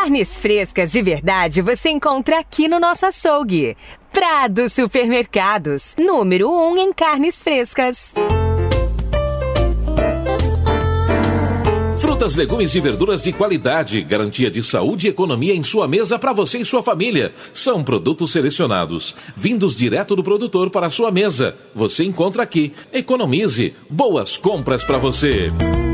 Carnes frescas de verdade você encontra aqui no nosso açougue. Prado Supermercados, número 1 em carnes frescas. Frutas, legumes e verduras de qualidade, garantia de saúde e economia em sua mesa para você e sua família. São produtos selecionados, vindos direto do produtor para a sua mesa. Você encontra aqui. Economize. Boas compras para você.